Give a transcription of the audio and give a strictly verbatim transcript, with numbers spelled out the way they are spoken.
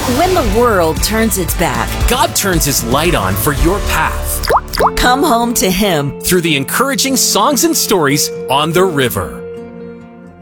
When the world turns its back, God turns His light on for your path come home to Him. through the encouraging songs and stories on the river.